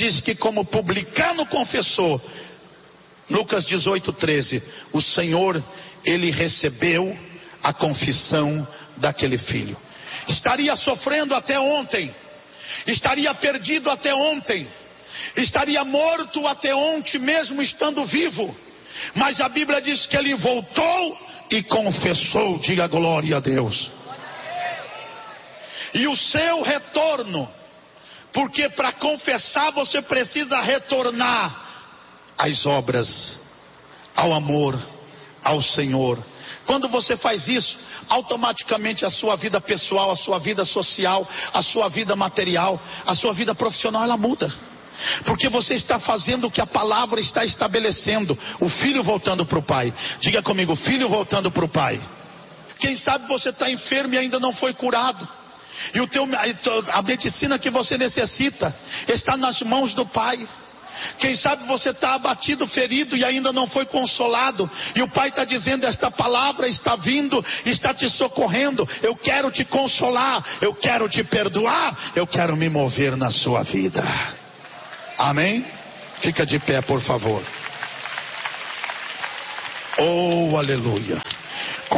diz que como publicano confessou, Lucas 18:13, o Senhor, ele recebeu a confissão daquele filho. Estaria sofrendo até ontem, estaria perdido até ontem, estaria morto até ontem mesmo estando vivo, mas a Bíblia diz que ele voltou e confessou. Diga glória a Deus. E o seu retorno, porque para confessar você precisa retornar às obras, ao amor, ao Senhor. Quando você faz isso, automaticamente a sua vida pessoal, a sua vida social, a sua vida material, a sua vida profissional, ela muda. Porque você está fazendo o que a palavra está estabelecendo. O filho voltando para o pai. Diga comigo, filho voltando para o pai. Quem sabe você está enfermo e ainda não foi curado. E a medicina que você necessita está nas mãos do pai. Quem sabe você está abatido, ferido e ainda não foi consolado. E o pai está dizendo, esta palavra está vindo, está te socorrendo. Eu quero te consolar, eu quero te perdoar, eu quero me mover na sua vida. Amém? Fica de pé, por favor. Oh, aleluia.